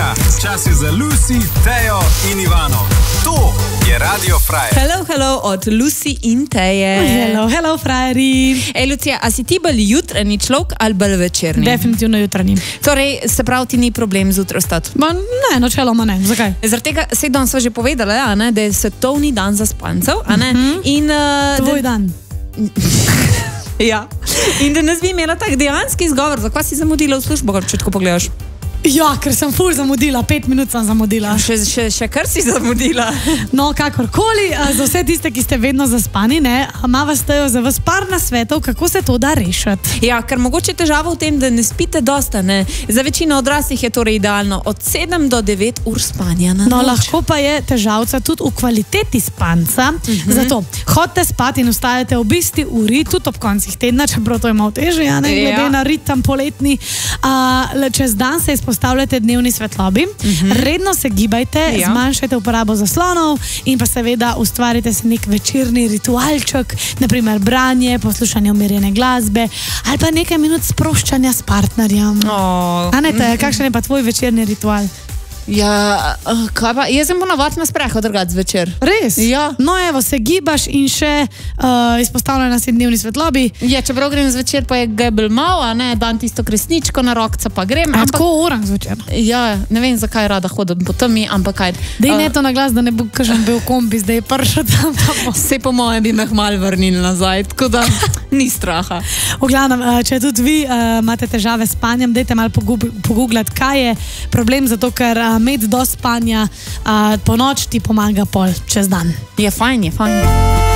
Ja, čas je za Lucy, Tejo in Ivano. To je Radio Frajer. Hello od Lucy in Teje. Hello, frajeri. Ej, Lucija, a si ti bolj jutranji človek ali bolj večerni? Definitivno jutranji. Torej, se pravi, ti ni problem zjutraj vstati? Ne, načeloma ne. Zakaj? Zaradi tega, danes sva že povedala, ja, ne, da je svetovni dan zaspancev. In, Tvoj dan. Ja. In da nas bi imela tak dejanski izgovor, zakaj si zamudila v službo, če tako pogledaš? Ja, ker sem ful zamudila, 5 minut sem zamudila. Še kar si zamudila. No, kakorkoli, za vse tiste, ki ste vedno zaspani, ne, ima Tejo za vas par nasvetov, kako se to da rešiti. Ja, ker mogoče težava v tem, da ne spite dosta, ne. Za večino odraslih je torej idealno od 7 do 9 ur spanja na noč. No, lahko pa je težavca tudi v kvaliteti spanca. Zato, hodite spati in vstajate ob isti uri, tudi ob koncih tedna, čeprav to je malo težje, ja, ne, glede na ritem poletni. Čez dan se izpostavljate dnevni svetlobi, redno se gibajte, zmanjšajte uporabo zaslonov in pa seveda ustvarite se nek večerni ritualček, naprimer branje, poslušanje umirjene glasbe ali pa nekaj minut sproščanja s partnerjem. Anete, kakšen je pa tvoj večerni ritual? Ja, kaj pa? Jaz sem ponavadi na sprehod drugače zvečer. Res? Ja. No, evo, se gibaš in še izpostavljena si dnevni svetlobi. Ja, čeprav grem zvečer, pa je gebel malo, a ne, dan tisto kresničko na rokca, pa grem. Tako orang zvečer? Ja, ne vem, zakaj rada hodim po temi, ampak kaj. Dej ne to na glas, da ne bo kažem bil kombi, zdaj je prša tam. Sej po mojem bi me malo vrnili nazaj, tako da ni straha. V glavnem, če tudi vi imate težave s spanjem, dajte malo pogooglati, kaj je problem, zato ker imeti do spanja po noč ti pomaga pol čez dan. Je fajn.